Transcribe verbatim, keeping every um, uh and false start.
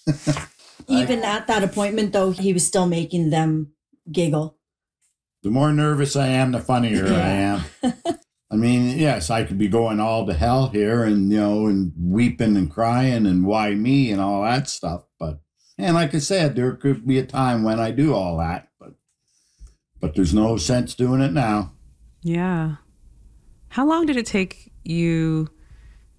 Even at that appointment, though, he was still making them giggle. The more nervous I am, the funnier I am. I mean, yes, I could be going all to hell here and, you know, and weeping and crying and why me and all that stuff. But, and like I said, there could be a time when I do all that, but, but there's no sense doing it now. Yeah. How long did it take you